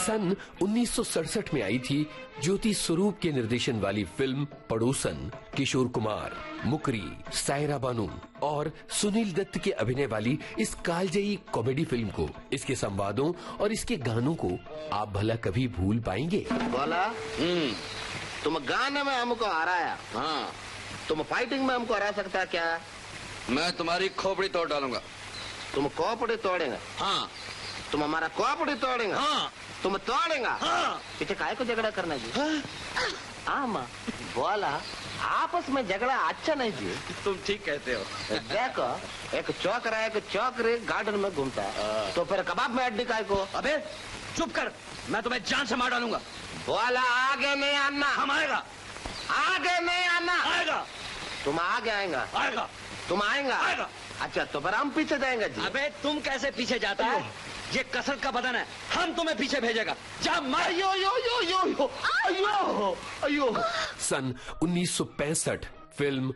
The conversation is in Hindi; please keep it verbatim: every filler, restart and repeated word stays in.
सन उन्नीस सौ सड़सठ में आई थी ज्योति स्वरूप के निर्देशन वाली फिल्म पड़ोसन। किशोर कुमार, मुकरी, सायरा बानू और सुनील दत्त के अभिनय वाली इस कालजयी कॉमेडी फिल्म को, इसके संवादों और इसके गानों को आप भला कभी भूल पाएंगे? बोला तुम गाने में हमको हराया, हाँ तुम फाइटिंग में हमको हरा सकता है क्या? मैं तुम्हारी खोपड़ी तोड़ डालूंगा। तुम खोपड़ी तोड़ेंगे? हाँ। तुम हमारा खोपड़ी तोड़ेंगे? हाँ। तुम तोड़ेंगे? हाँ। पीछे काहे को झगड़ा करना जी? हाँ माँ बोला आपस में झगड़ा अच्छा नहीं जी। तुम ठीक कहते हो। देखो एक चौकरा एक चौकरी गार्डन में घूमता है, तो फिर कबाब में हड्डी काहे को? अबे चुप कर, मैं तुम्हें जान से मार डालूंगा। बोला आगे नहीं आना। हम आएगा। आगे नहीं आना। आएगा। तुम आगे आएगा? आएगा। तुम आएगा? आएगा। अच्छा तो फिर हम पीछे जाएंगे जी। अबे तुम कैसे पीछे जाता है? ये कसरत का बदन है, हम तुम्हें पीछे भेजेगा। जा मार। अयो यो यो यो यो अयो अयो। सन उन्नीस सौ पैंसठ फिल्म